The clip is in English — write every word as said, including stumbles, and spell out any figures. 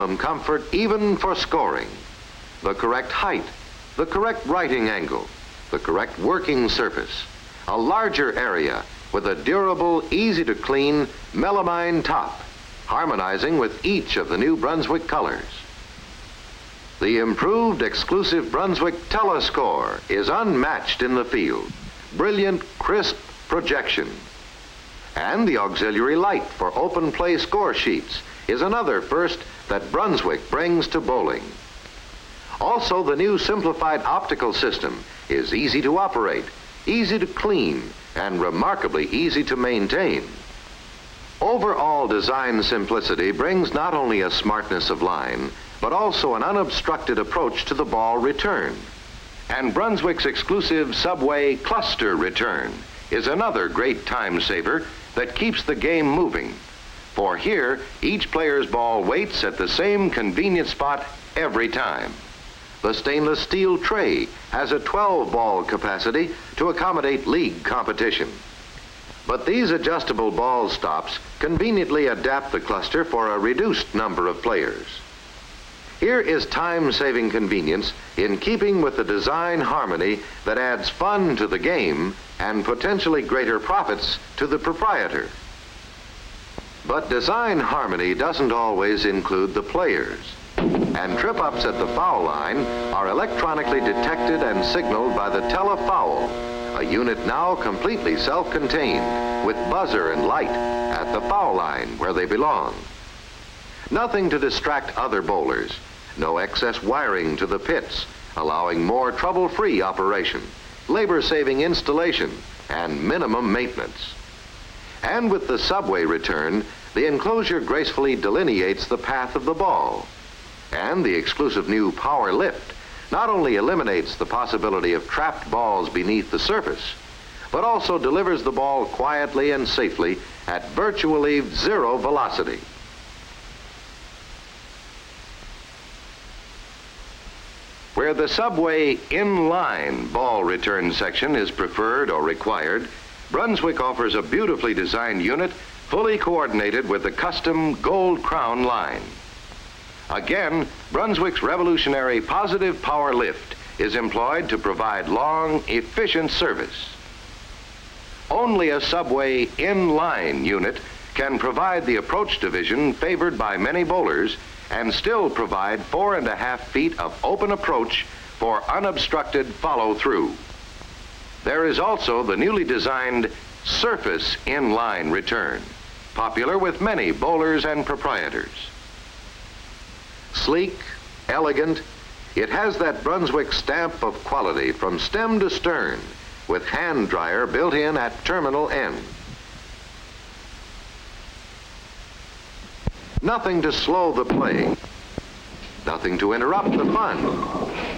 comfort even for scoring. The correct height, the correct writing angle, the correct working surface, a larger area with a durable, easy to clean melamine top, harmonizing with each of the new Brunswick colors. The improved exclusive Brunswick Telescore is unmatched in the field. Brilliant, crisp projection. And the auxiliary light for open play score sheets is another first that Brunswick brings to bowling. Also, the new simplified optical system is easy to operate, easy to clean, and remarkably easy to maintain. Overall design simplicity brings not only a smartness of line, but also an unobstructed approach to the ball return. And Brunswick's exclusive Subway Cluster Return is another great time saver that keeps the game moving. For here, each player's ball waits at the same convenient spot every time. The stainless steel tray has a twelve ball capacity to accommodate league competition. But these adjustable ball stops conveniently adapt the cluster for a reduced number of players. Here is time-saving convenience in keeping with the design harmony that adds fun to the game and potentially greater profits to the proprietor. But design harmony doesn't always include the players. And trip-ups at the foul line are electronically detected and signaled by the Telefoul, a unit now completely self-contained with buzzer and light at the foul line where they belong. Nothing to distract other bowlers. No excess wiring to the pits, allowing more trouble-free operation, labor-saving installation, and minimum maintenance. And with the Subway return, the enclosure gracefully delineates the path of the ball. And the exclusive new Power Lift not only eliminates the possibility of trapped balls beneath the surface, but also delivers the ball quietly and safely at virtually zero velocity. Where the Subway inline ball return section is preferred or required, Brunswick offers a beautifully designed unit fully coordinated with the custom Gold Crown line. Again, Brunswick's revolutionary Positive Power Lift is employed to provide long, efficient service. Only a Subway inline unit can provide the approach division favored by many bowlers and still provide four and a half feet of open approach for unobstructed follow-through. There is also the newly designed Surface Inline Return, popular with many bowlers and proprietors. Sleek, elegant, it has that Brunswick stamp of quality from stem to stern, with hand dryer built in at terminal end. Nothing to slow the play, nothing to interrupt the fun.